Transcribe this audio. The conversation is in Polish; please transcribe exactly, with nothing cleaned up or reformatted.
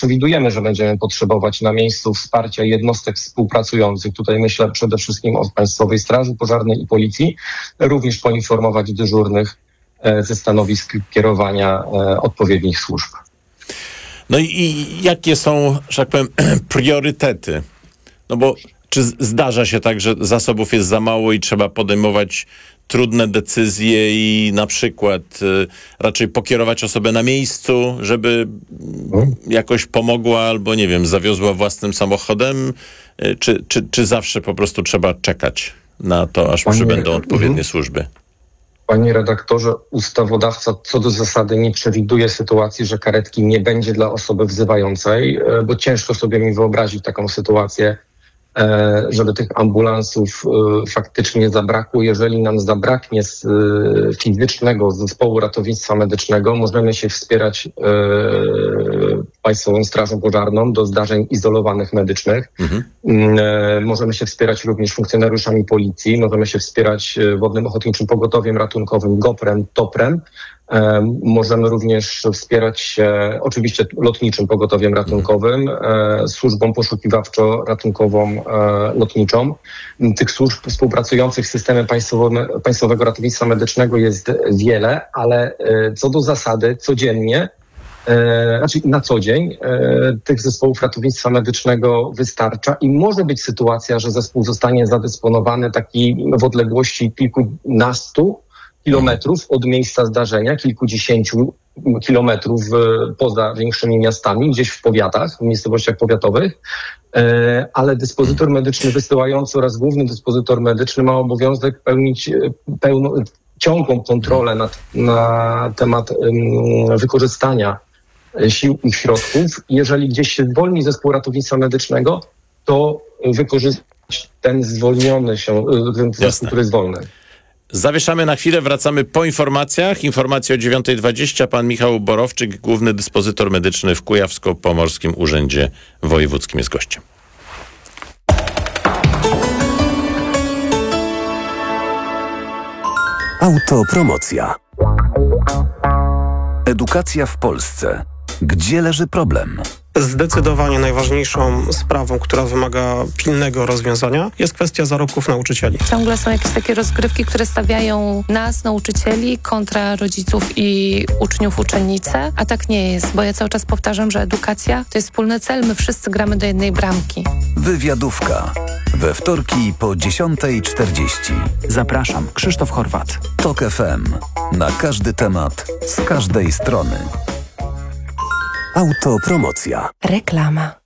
przewidujemy, że będziemy potrzebować na miejscu wsparcia jednostek współpracujących. Tutaj myślę przede wszystkim o Państwowej Straży Pożarnej i Policji. Również poinformować dyżurnych ze stanowisk kierowania odpowiednich służb. No i, i jakie są, że tak powiem, priorytety? No bo czy zdarza się tak, że zasobów jest za mało i trzeba podejmować trudne decyzje i na przykład y, raczej pokierować osobę na miejscu, żeby hmm. jakoś pomogła albo, nie wiem, zawiozła własnym samochodem, y, czy, czy, czy zawsze po prostu trzeba czekać na to, aż Panie, przybędą odpowiednie mm. służby? Panie redaktorze, ustawodawca co do zasady nie przewiduje sytuacji, że karetki nie będzie dla osoby wzywającej, bo ciężko sobie mi wyobrazić taką sytuację, żeby tych ambulansów faktycznie zabrakło. Jeżeli nam zabraknie z fizycznego zespołu ratownictwa medycznego, możemy się wspierać Państwową Strażą Pożarną do zdarzeń izolowanych medycznych. Mhm. Możemy się wspierać również funkcjonariuszami policji, możemy się wspierać Wodnym Ochotniczym Pogotowiem Ratunkowym, goprem, toprem. Możemy również wspierać się oczywiście Lotniczym Pogotowiem Ratunkowym, służbą poszukiwawczo-ratunkową lotniczą. Tych służb współpracujących z systemem państwowym, Państwowego Ratownictwa Medycznego jest wiele, ale co do zasady codziennie, znaczy na co dzień tych zespołów ratownictwa medycznego wystarcza i może być sytuacja, że zespół zostanie zadysponowany taki w odległości kilkunastu kilometrów od miejsca zdarzenia, kilkudziesięciu kilometrów poza większymi miastami, gdzieś w powiatach, w miejscowościach powiatowych, ale dyspozytor medyczny wysyłający oraz główny dyspozytor medyczny ma obowiązek pełnić pełną, ciągłą kontrolę nad, na temat um, wykorzystania sił i środków. Jeżeli gdzieś się zwolni zespół ratownictwa medycznego, to wykorzystać ten zwolniony się, ten zespół, który jest wolny. Zawieszamy na chwilę, wracamy po informacjach. Informacje o dziewiąta dwadzieścia. Pan Michał Borowczyk, główny dyspozytor medyczny w Kujawsko-Pomorskim Urzędzie Wojewódzkim jest gościem. Autopromocja. Edukacja w Polsce. Gdzie leży problem? Zdecydowanie najważniejszą sprawą, która wymaga pilnego rozwiązania, jest kwestia zarobków nauczycieli. Ciągle są jakieś takie rozgrywki, które stawiają nas, nauczycieli, kontra rodziców i uczniów, uczennice, a tak nie jest, bo ja cały czas powtarzam, że edukacja to jest wspólny cel, my wszyscy gramy do jednej bramki. Wywiadówka. We wtorki po dziesiąta czterdzieści. Zapraszam, Krzysztof Horwat. Tok F M. Na każdy temat, z każdej strony. Autopromocja. Reklama.